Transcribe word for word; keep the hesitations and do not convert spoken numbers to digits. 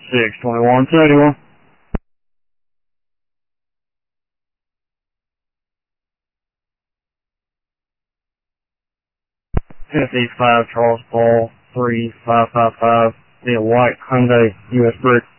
six twenty-one seventy-one. Tennessee five Charles Paul three five five five. The white Hyundai U S brick.